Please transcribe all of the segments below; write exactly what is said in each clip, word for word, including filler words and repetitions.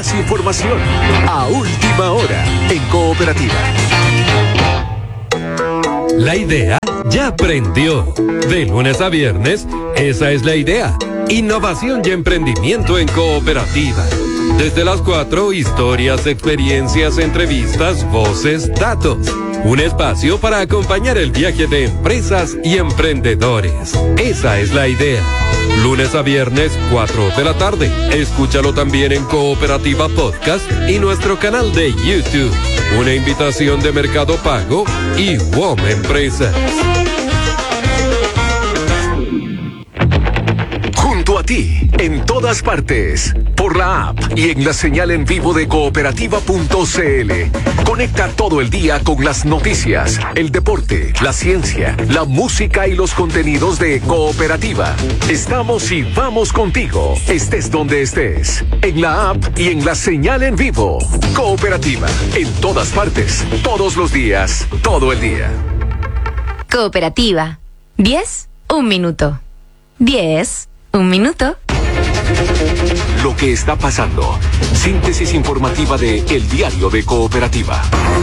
Más información a última hora en Cooperativa. La idea ya prendió. De lunes a viernes, esa es la idea. Innovación y emprendimiento en Cooperativa. Desde las cuatro, historias, experiencias, entrevistas, voces, datos. Un espacio para acompañar el viaje de empresas y emprendedores. Esa es la idea. Lunes a viernes, cuatro de la tarde. Escúchalo también en Cooperativa Podcast y nuestro canal de YouTube. Una invitación de Mercado Pago y W O M Empresas. Junto a ti, en todas partes, por la app y en la señal en vivo de cooperativa punto c l. Conecta todo el día con las noticias, el deporte, la ciencia, la música y los contenidos de Cooperativa. Estamos y vamos contigo, estés donde estés, en la app y en la señal en vivo. Cooperativa, en todas partes, todos los días, todo el día. Cooperativa. diez, un minuto. diez, un minuto. Lo que está pasando. Síntesis informativa de El Diario de Cooperativa.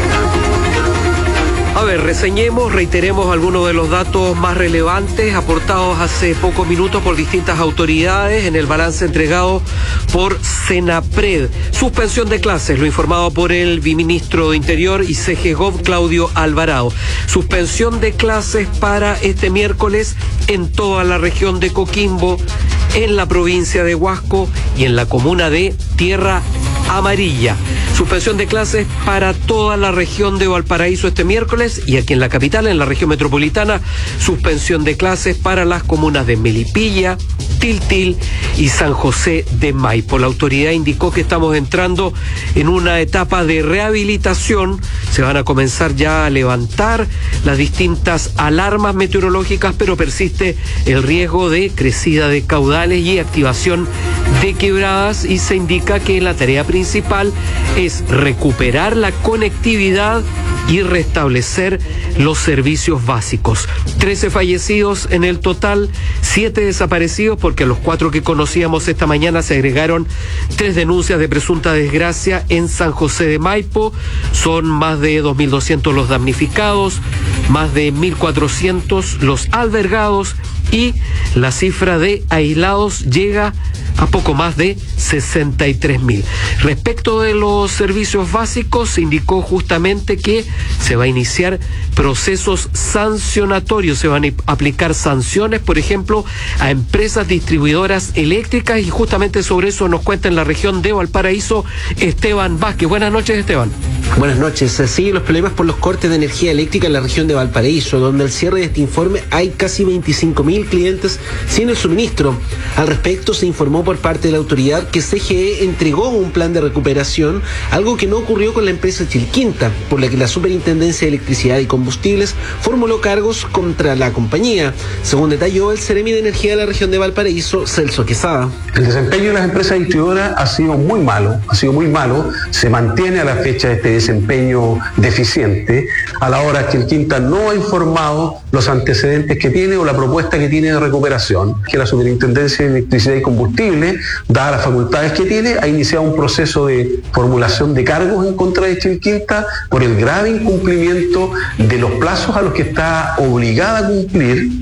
A ver, reseñemos, reiteremos algunos de los datos más relevantes aportados hace pocos minutos por distintas autoridades en el balance entregado por Senapred. Suspensión de clases, lo informado por el viceministro de Interior y C G Gov, Claudio Alvarado. Suspensión de clases para este miércoles en toda la región de Coquimbo, en la provincia de Huasco y en la comuna de Tierra Amarilla. Suspensión de clases para toda la región de Valparaíso este miércoles y aquí en la capital, en la región metropolitana, suspensión de clases para las comunas de Melipilla, Tiltil y San José de Maipo. La autoridad indicó que estamos entrando en una etapa de rehabilitación. Se van a comenzar ya a levantar las distintas alarmas meteorológicas, pero persiste el riesgo de crecida de caudales y activación de quebradas, y se indica que la tarea principal es recuperar la conectividad y restablecer los servicios básicos. trece fallecidos en el total, siete desaparecidos, porque a los cuatro que conocíamos esta mañana se agregaron tres denuncias de presunta desgracia en San José de Maipo. Son más de dos mil doscientos los damnificados, más de mil cuatrocientos los albergados, y la cifra de aislados llega a poco más de sesenta y tres mil. Respecto de los servicios básicos, se indicó justamente que se va a iniciar procesos sancionatorios, se van a aplicar sanciones, por ejemplo, a empresas distribuidoras eléctricas, y justamente sobre eso nos cuenta en la región de Valparaíso Esteban Vázquez. Buenas noches, Esteban. Buenas noches. Siguen los problemas por los cortes de energía eléctrica en la región de Valparaíso, donde al cierre de este informe hay casi veinticinco mil clientes sin el suministro. Al respecto, se informó por parte de la autoridad que C G E entregó un plan de recuperación, algo que no ocurrió con la empresa Chilquinta, por la que la Superintendencia de Electricidad y Combustibles formuló cargos contra la compañía, según detalló el Seremi de Energía de la región de Valparaíso, Celso Quesada. El desempeño de las empresas distribuidoras ha sido muy malo, ha sido muy malo, se mantiene a la fecha este desempeño deficiente. A la hora que el Quinta no ha informado los antecedentes que tiene o la propuesta que tiene de recuperación, que la Superintendencia de Electricidad y Combustible, dadas las facultades que tiene, ha iniciado un proceso de formulación de cargos en contra de Chilquinta por el grave incumplimiento de los plazos a los que está obligada a cumplir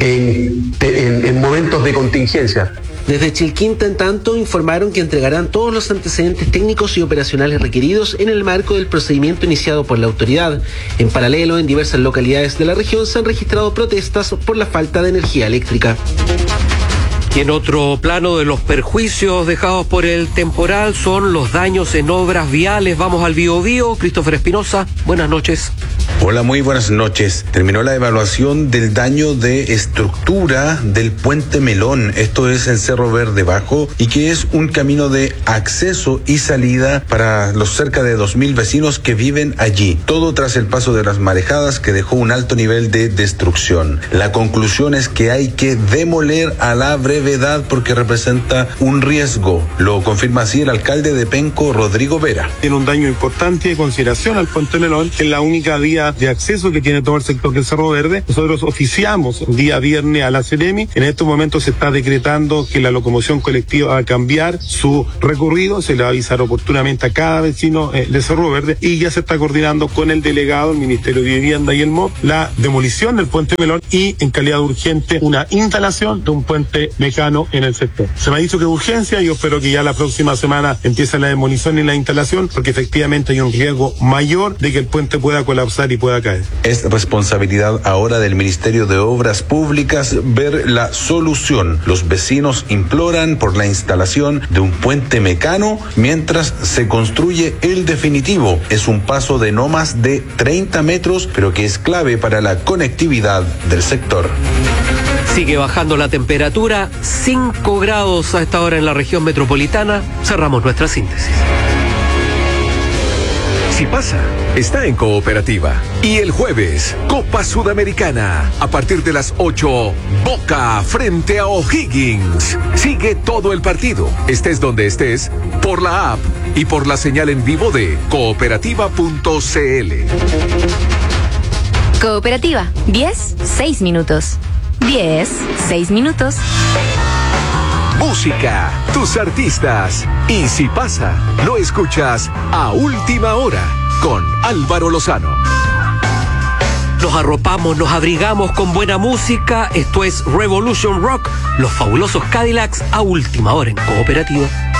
en, en, en momentos de contingencia. Desde Chilquinta, en tanto, informaron que entregarán todos los antecedentes técnicos y operacionales requeridos en el marco del procedimiento iniciado por la autoridad. En paralelo, en diversas localidades de la región se han registrado protestas por la falta de energía eléctrica. Y en otro plano de los perjuicios dejados por el temporal son los daños en obras viales. Vamos al Biobío. Christopher Espinosa, buenas noches. Hola, muy buenas noches. Terminó la evaluación del daño de estructura del Puente Melón, esto es en Cerro Verde Bajo, y que es un camino de acceso y salida para los cerca de dos mil vecinos que viven allí. Todo tras el paso de las marejadas que dejó un alto nivel de destrucción. La conclusión es que hay que demoler a la brevedad brevedad porque representa un riesgo. Lo confirma así el alcalde de Penco, Rodrigo Vera. Tiene un daño importante de consideración al puente Melón, que es la única vía de acceso que tiene todo el sector del Cerro Verde. Nosotros oficiamos el día viernes a la Ceremi. En estos momentos se está decretando que la locomoción colectiva va a cambiar su recorrido. Se le va a avisar oportunamente a cada vecino eh, de Cerro Verde y ya se está coordinando con el delegado, el Ministerio de Vivienda y el M O P, la demolición del puente Melón y en calidad urgente una instalación de un puente mecano en el sector. Se me ha dicho que es urgencia y yo espero que ya la próxima semana empiece la demolición y la instalación porque efectivamente hay un riesgo mayor de que el puente pueda colapsar y pueda caer. Es responsabilidad ahora del Ministerio de Obras Públicas ver la solución. Los vecinos imploran por la instalación de un puente mecano mientras se construye el definitivo. Es un paso de no más de treinta metros, pero que es clave para la conectividad del sector. Sigue bajando la temperatura, cinco grados a esta hora en la región metropolitana. Cerramos nuestra síntesis. Si pasa, está en Cooperativa. Y el jueves, Copa Sudamericana. A partir de las ocho, Boca frente a O'Higgins. Sigue todo el partido, estés donde estés, por la app y por la señal en vivo de cooperativa punto c l. Cooperativa, diez, seis minutos. diez, seis minutos. Música, tus artistas. Y si pasa, lo escuchas a última hora con Álvaro Lozano. Nos arropamos, nos abrigamos con buena música. Esto es Revolution Rock, los fabulosos Cadillacs a última hora en Cooperativa.